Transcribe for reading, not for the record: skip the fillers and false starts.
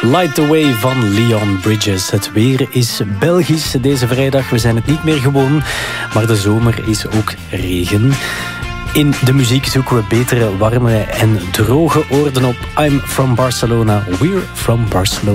Light the Way van Leon Bridges. Het weer is Belgisch deze vrijdag. We zijn het niet meer gewoon, maar de zomer is ook regen. In de muziek zoeken we betere, warme en droge oorden op. I'm from Barcelona, we're from Barcelona.